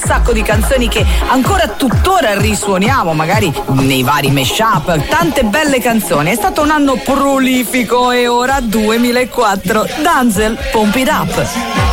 sacco di canzoni che ancora tuttora risuoniamo, magari nei vari mashup, tante belle canzoni. È stato un anno prolifico e ora 2004. Denzel, Pump It Up.